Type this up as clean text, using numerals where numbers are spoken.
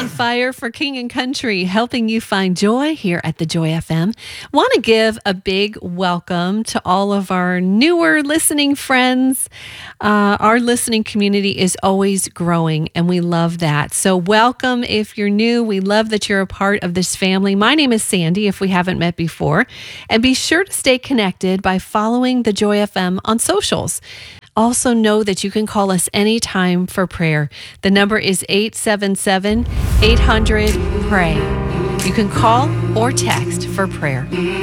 Fire for King and Country, helping you find joy here at the Joy FM. Want to give a big welcome to all of our newer listening friends. Our listening community is always growing, and we love that. So welcome if you're new. We love that you're a part of this family. My name is Sandy, if we haven't met before. And be sure to stay connected by following the Joy FM on socials. Also know that you can call us anytime for prayer. The number is 877-800-PRAY. You can call or text for prayer.